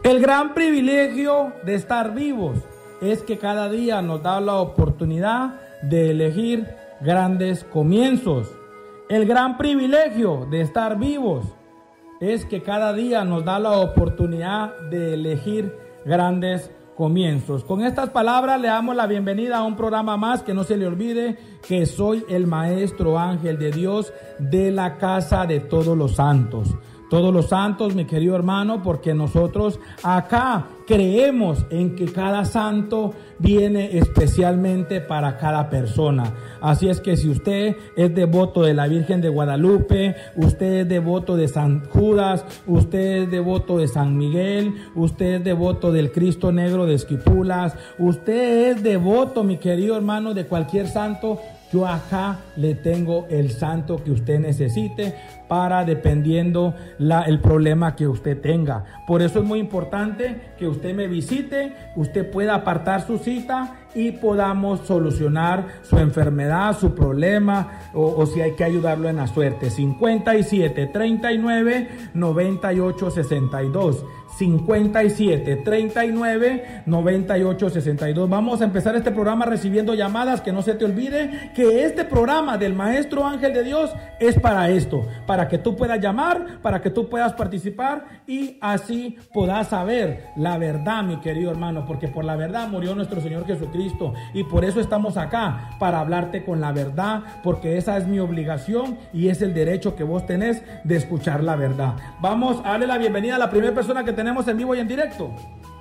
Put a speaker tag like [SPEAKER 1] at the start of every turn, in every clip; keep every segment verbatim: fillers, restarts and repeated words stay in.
[SPEAKER 1] El gran privilegio de estar vivos es que cada día nos da la oportunidad de elegir grandes comienzos. El gran privilegio de estar vivos es que cada día nos da la oportunidad de elegir grandes comienzos. Con estas palabras le damos la bienvenida a un programa más. Que no se le olvide que soy el maestro ángel de Dios de la casa de todos los santos. Todos los santos, mi querido hermano, porque nosotros acá creemos en que cada santo viene especialmente para cada persona. Así es que si usted es devoto de la Virgen de Guadalupe, usted es devoto de San Judas, usted es devoto de San Miguel, usted es devoto del Cristo Negro de Esquipulas, usted es devoto, mi querido hermano, de cualquier santo, yo acá le tengo el santo que usted necesite para dependiendo la, el problema que usted tenga. Por eso es muy importante que usted me visite, usted pueda apartar su cita y podamos solucionar su enfermedad, su problema o, o si hay que ayudarlo en la suerte. cincuenta y siete, treinta y nueve, noventa y ocho, sesenta y dos. cincuenta y siete, treinta y nueve, noventa y ocho, sesenta y dos. Vamos a empezar este programa recibiendo llamadas. Que no se te olvide que este programa del Maestro Ángel de Dios es para esto, para que tú puedas llamar, para que tú puedas participar y así puedas saber la verdad, mi querido hermano, porque por la verdad murió nuestro Señor Jesucristo y por eso estamos acá, para hablarte con la verdad, porque esa es mi obligación y es el derecho que vos tenés de escuchar la verdad. Vamos a darle la bienvenida a la primera persona que tenemos en vivo y en directo.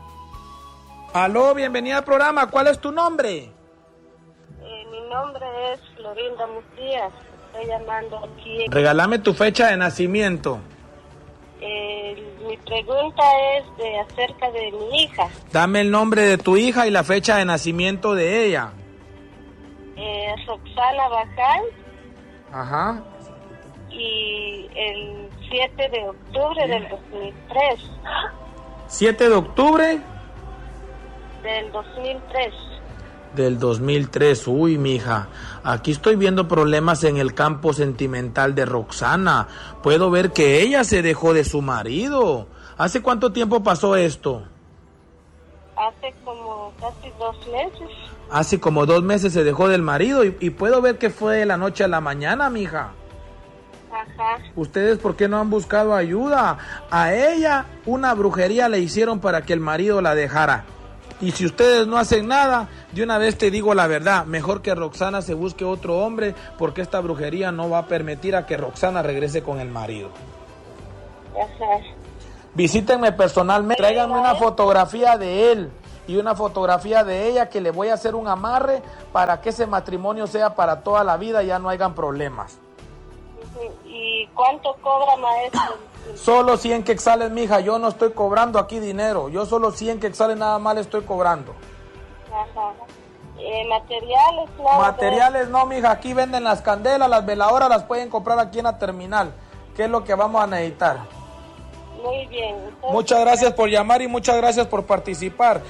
[SPEAKER 1] Aló, bienvenida al programa. ¿Cuál es tu nombre?
[SPEAKER 2] Eh, mi nombre es Florinda Mutías. Estoy llamando aquí.
[SPEAKER 1] Regálame tu fecha de nacimiento.
[SPEAKER 2] Eh, mi pregunta es de acerca de mi hija.
[SPEAKER 1] Dame el nombre de tu hija y la fecha de nacimiento de ella.
[SPEAKER 2] Eh, Roxana Bajal.
[SPEAKER 1] Ajá.
[SPEAKER 2] Y el siete de octubre del dos mil tres.
[SPEAKER 1] ¿siete de octubre?
[SPEAKER 2] Del dos mil tres.
[SPEAKER 1] Del dos mil tres. Uy, mija, aquí estoy viendo problemas en el campo sentimental de Roxana. Puedo ver que ella se dejó de su marido. ¿Hace cuánto tiempo pasó esto?
[SPEAKER 2] Hace como casi dos meses.
[SPEAKER 1] Hace como dos meses se dejó del marido y, y puedo ver que fue de la noche a la mañana, mija.
[SPEAKER 2] Ajá.
[SPEAKER 1] ¿Ustedes por qué no han buscado ayuda? A ella una brujería le hicieron para que el marido la dejara. Y si ustedes no hacen nada, de una vez te digo la verdad, mejor que Roxana se busque otro hombre, porque esta brujería no va a permitir a que Roxana regrese con el marido.
[SPEAKER 2] Ajá.
[SPEAKER 1] Visítenme personalmente, tráiganme una fotografía de él y una fotografía de ella, que le voy a hacer un amarre para que ese matrimonio sea para toda la vida y ya no hayan problemas.
[SPEAKER 2] ¿Y cuánto cobra, maestro?
[SPEAKER 1] Solo cien quetzales, mija, yo no estoy cobrando aquí dinero, yo solo cien quetzales nada más le estoy cobrando.
[SPEAKER 2] Ajá. Eh, materiales, no.
[SPEAKER 1] Materiales no, mija, aquí venden las candelas, las veladoras las pueden comprar aquí en la terminal, que es lo que vamos a necesitar.
[SPEAKER 2] Muy bien. Entonces,
[SPEAKER 1] muchas gracias por llamar y muchas gracias por participar.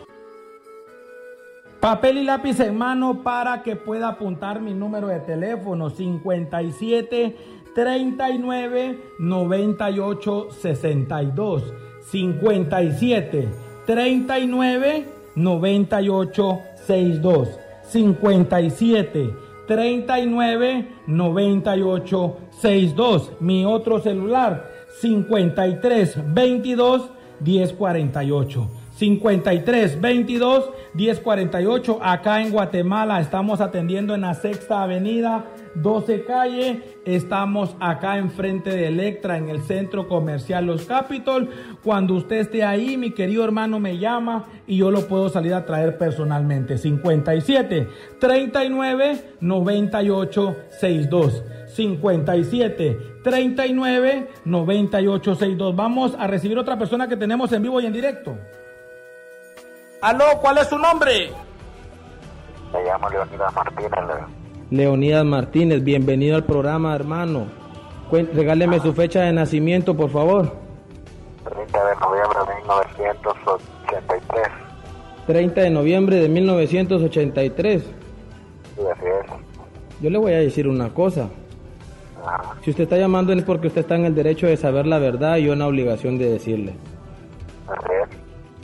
[SPEAKER 1] Papel y lápiz en mano para que pueda apuntar mi número de teléfono: cincuenta y siete, treinta y nueve, noventa y ocho, sesenta y dos. cincuenta y siete, treinta y nueve, noventa y ocho, sesenta y dos. cincuenta y siete, treinta y nueve, noventa y ocho, sesenta y dos. Mi otro celular: cincuenta y tres, veintidós, diez cuarenta y ocho. cincuenta y tres, veintidós, diez cuarenta y ocho. Acá en Guatemala estamos atendiendo en la Sexta Avenida, doce calle. Estamos acá enfrente de Electra, en el centro comercial Los Capitol. Cuando usted esté ahí, mi querido hermano me llama y yo lo puedo salir a traer personalmente. cincuenta y siete, treinta y nueve, noventa y ocho, sesenta y dos. cincuenta y siete, treinta y nueve, noventa y ocho, sesenta y dos. Vamos a recibir otra persona que tenemos en vivo y en directo. Aló, ¿cuál es su nombre?
[SPEAKER 3] Me llamo Leonidas Martínez. Leo.
[SPEAKER 1] Leonidas Martínez, bienvenido al programa, hermano. Cuen- regáleme su fecha de nacimiento, por favor.
[SPEAKER 3] treinta de noviembre de mil novecientos ochenta y tres.
[SPEAKER 1] treinta de noviembre de mil novecientos ochenta y tres.
[SPEAKER 3] Sí, así es.
[SPEAKER 1] Yo le voy a decir una cosa.
[SPEAKER 3] Ajá.
[SPEAKER 1] Si usted está llamando es porque usted está en el derecho de saber la verdad y yo en la obligación de decirle.
[SPEAKER 3] Así es.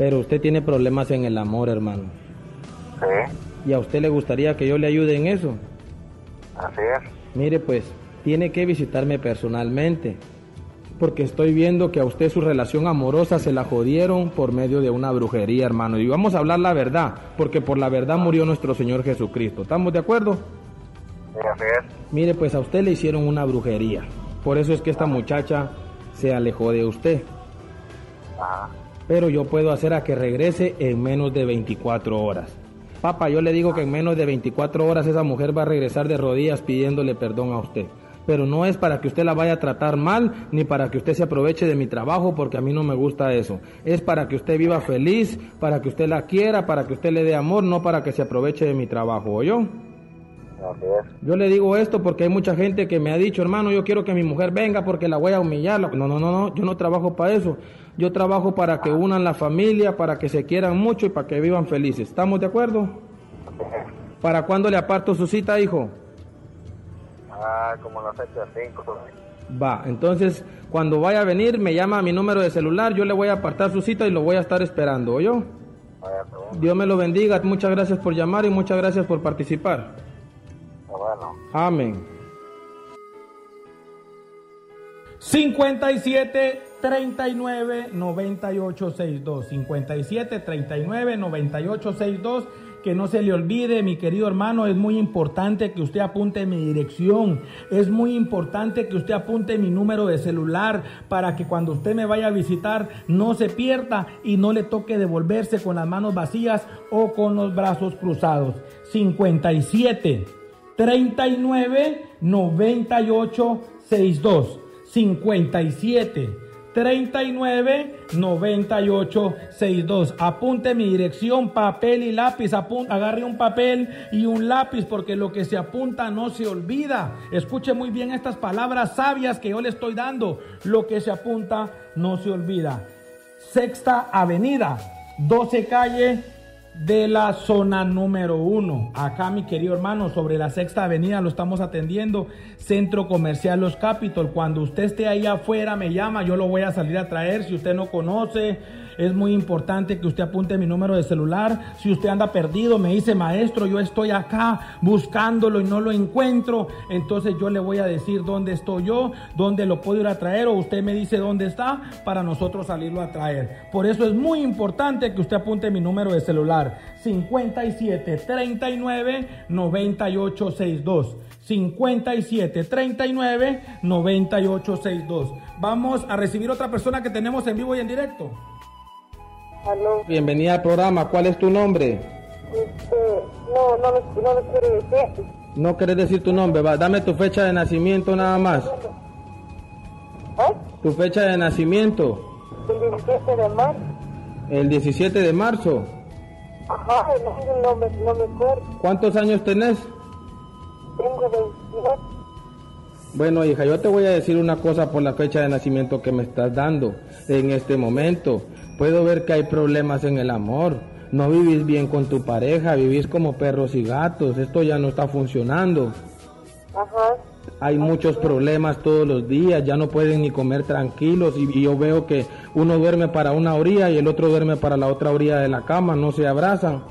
[SPEAKER 1] Pero usted tiene problemas en el amor, hermano.
[SPEAKER 3] Sí,
[SPEAKER 1] ¿Y a usted le gustaría que yo le ayude en eso?
[SPEAKER 3] así es.
[SPEAKER 1] Mire, pues, tiene que visitarme personalmente, porque estoy viendo que a usted su relación amorosa se la jodieron por medio de una brujería, hermano. Y vamos a hablar la verdad, porque por la verdad murió nuestro Señor Jesucristo. ¿Estamos de acuerdo?
[SPEAKER 3] Sí, así es.
[SPEAKER 1] Mire, pues a usted le hicieron una brujería. Por eso es que esta muchacha se alejó de usted.
[SPEAKER 3] Ajá.
[SPEAKER 1] Pero yo puedo hacer a que regrese en menos de veinticuatro horas. Papá, yo le digo que en menos de veinticuatro horas esa mujer va a regresar de rodillas pidiéndole perdón a usted. Pero no es para que usted la vaya a tratar mal, ni para que usted se aproveche de mi trabajo, porque a mí no me gusta eso. Es para que usted viva feliz, para que usted la quiera, para que usted le dé amor, no para que se aproveche de mi trabajo, ¿oyó?
[SPEAKER 3] Así es.
[SPEAKER 1] Yo le digo esto porque hay mucha gente que me ha dicho, hermano, yo quiero que mi mujer venga porque la voy a humillar. No, no, no, no, yo no trabajo para eso. Yo trabajo para que unan la familia, para que se quieran mucho y para que vivan felices. ¿Estamos de acuerdo? ¿Para cuándo le aparto su cita, hijo?
[SPEAKER 3] Ah, como la fecha cinco.
[SPEAKER 1] Va, entonces, cuando vaya a venir, me llama a mi número de celular, yo le voy a apartar su cita y lo voy a estar esperando, ¿oyó?
[SPEAKER 3] Vaya, pero
[SPEAKER 1] Dios me lo bendiga, muchas gracias por llamar y muchas gracias por participar.
[SPEAKER 3] bueno.
[SPEAKER 1] Amén. cincuenta y siete, treinta y nueve, noventa y ocho, sesenta y dos. cincuenta y siete, treinta y nueve, noventa y ocho, sesenta y dos. Que no se le olvide, mi querido hermano, es muy importante que usted apunte mi dirección. Es muy importante que usted apunte mi número de celular para que cuando usted me vaya a visitar no se pierda y no le toque devolverse con las manos vacías o con los brazos cruzados. cincuenta y siete, treinta y nueve, noventa y ocho, sesenta y dos. cincuenta y siete, treinta y nueve, noventa y ocho, sesenta y dos. Apunte mi dirección, papel y lápiz. Apun- agarre un papel y un lápiz porque lo que se apunta no se olvida. Escuche muy bien estas palabras sabias que yo le estoy dando. Lo que se apunta no se olvida. Sexta Avenida, doce calle de la zona número uno. Acá, mi querido hermano, sobre la Sexta Avenida lo estamos atendiendo. Centro Comercial Los Capitol. Cuando usted esté ahí afuera, me llama, yo lo voy a salir a traer. Si usted no conoce, es muy importante que usted apunte mi número de celular. Si usted anda perdido, me dice, maestro, yo estoy acá buscándolo y no lo encuentro. Entonces yo le voy a decir dónde estoy yo, dónde lo puedo ir a traer, o usted me dice dónde está para nosotros salirlo a traer. Por eso es muy importante que usted apunte mi número de celular. cincuenta y siete, treinta y nueve, noventa y ocho, sesenta y dos. cincuenta y siete, treinta y nueve, noventa y ocho, sesenta y dos. Vamos a recibir otra persona que tenemos en vivo y en directo.
[SPEAKER 2] Aló.
[SPEAKER 1] Bienvenida al programa. ¿Cuál es tu nombre?
[SPEAKER 2] Este, no, no me, no me quiere decir.
[SPEAKER 1] No querés decir tu nombre. Va, dame tu fecha de nacimiento nada más.
[SPEAKER 2] ¿Eh?
[SPEAKER 1] Tu fecha de nacimiento.
[SPEAKER 2] El diecisiete de marzo.
[SPEAKER 1] El diecisiete de marzo.
[SPEAKER 2] Ajá, no, no me, no me acuerdo.
[SPEAKER 1] ¿Cuántos años tenés?
[SPEAKER 2] Tengo veintidós.
[SPEAKER 1] Bueno, hija, yo te voy a decir una cosa por la fecha de nacimiento que me estás dando en este momento. Puedo ver que hay problemas en el amor. No vivís bien con tu pareja, vivís como perros y gatos. Esto ya no está funcionando.
[SPEAKER 2] Ajá.
[SPEAKER 1] Hay muchos problemas todos los días, ya no pueden ni comer tranquilos y, y yo veo que uno duerme para una orilla y el otro duerme para la otra orilla de la cama, no se abrazan.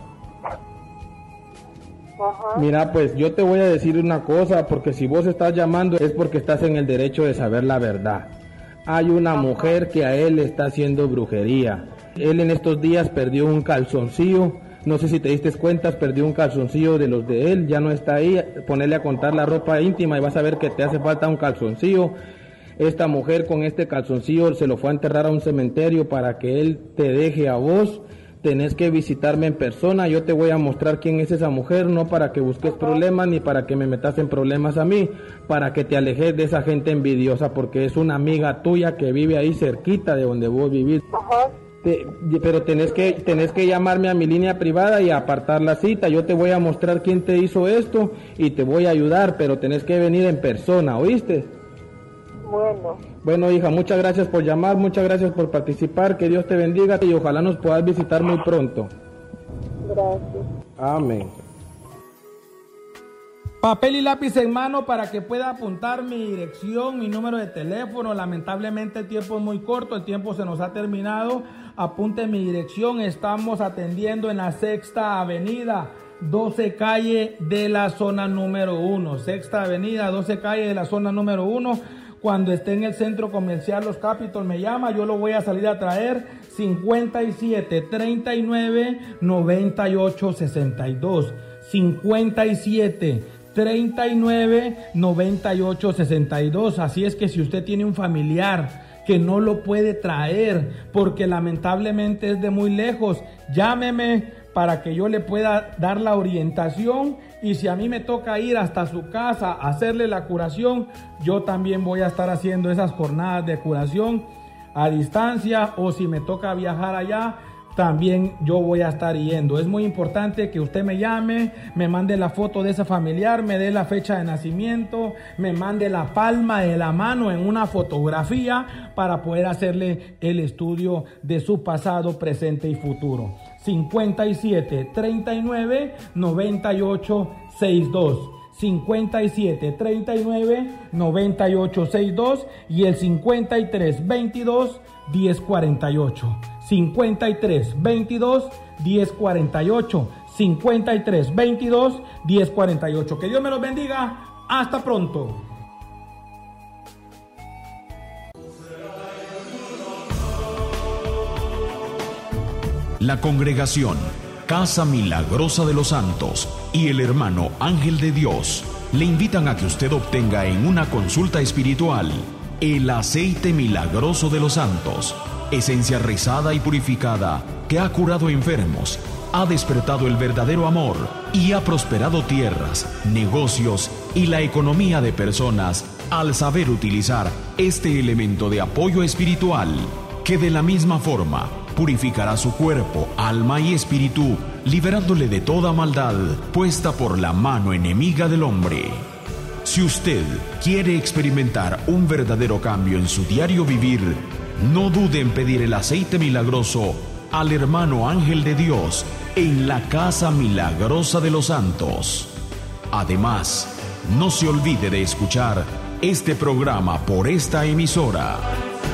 [SPEAKER 2] Ajá.
[SPEAKER 1] Mira, pues yo te voy a decir una cosa, porque si vos estás llamando es porque estás en el derecho de saber la verdad. Hay una mujer que a él le está haciendo brujería. Él en estos días perdió un calzoncillo. No sé si te diste cuenta, perdió un calzoncillo de los de él, ya no está ahí. Ponerle a contar la ropa íntima y vas a ver que te hace falta un calzoncillo. Esta mujer con este calzoncillo se lo fue a enterrar a un cementerio para que él te deje a vos. Tenés que visitarme en persona, yo te voy a mostrar quién es esa mujer, no para que busques problemas ni para que me metas en problemas a mí, para que te alejes de esa gente envidiosa, porque es una amiga tuya que vive ahí cerquita de donde vos vivís.
[SPEAKER 2] Ajá.
[SPEAKER 1] Te- pero tenés que, tenés que llamarme a mi línea privada y apartar la cita. Yo te voy a mostrar quién te hizo esto y te voy a ayudar, pero tenés que venir en persona, ¿oíste?
[SPEAKER 2] Bueno.
[SPEAKER 1] Bueno, hija, muchas gracias por llamar, muchas gracias por participar, que Dios te bendiga y ojalá nos puedas visitar muy pronto.
[SPEAKER 2] Gracias.
[SPEAKER 1] Amén. Papel y lápiz en mano para que pueda apuntar mi dirección, mi número de teléfono. Lamentablemente el tiempo es muy corto, el tiempo se nos ha terminado. Apunte mi dirección. Estamos atendiendo en la Sexta Avenida, doce calle de la zona número uno. Sexta Avenida, doce calle de la zona número uno. Cuando esté en el centro comercial Los Capitol me llama, yo lo voy a salir a traer. cincuenta y siete, treinta y nueve, noventa y ocho, sesenta y dos. cincuenta y siete, treinta y nueve, noventa y ocho, sesenta y dos. Así es que si usted tiene un familiar que no lo puede traer porque lamentablemente es de muy lejos, llámeme para que yo le pueda dar la orientación, y si a mí me toca ir hasta su casa a hacerle la curación, yo también voy a estar haciendo esas jornadas de curación a distancia, o si me toca viajar allá, también yo voy a estar yendo. Es muy importante que usted me llame, me mande la foto de ese familiar, me dé la fecha de nacimiento, me mande la palma de la mano en una fotografía para poder hacerle el estudio de su pasado, presente y futuro. cincuenta y siete, treinta y nueve, noventa y ocho, sesenta y dos. cincuenta y siete, treinta y nueve, noventa y ocho, sesenta y dos y el cincuenta y tres, veintidós, diez cuarenta y ocho. cincuenta y tres, veintidós, diez cuarenta y ocho. cincuenta y tres, veintidós, diez cuarenta y ocho. Que Dios me los bendiga. Hasta pronto.
[SPEAKER 4] La congregación Casa Milagrosa de los Santos y el hermano Ángel de Dios le invitan a que usted obtenga en una consulta espiritual el aceite milagroso de los santos, esencia rezada y purificada que ha curado enfermos, ha despertado el verdadero amor y ha prosperado tierras, negocios y la economía de personas al saber utilizar este elemento de apoyo espiritual, que de la misma forma purificará su cuerpo, alma y espíritu, liberándole de toda maldad puesta por la mano enemiga del hombre. Si usted quiere experimentar un verdadero cambio en su diario vivir, no dude en pedir el aceite milagroso al hermano Ángel de Dios en la Casa Milagrosa de los Santos. Además, no se olvide de escuchar este programa por esta emisora.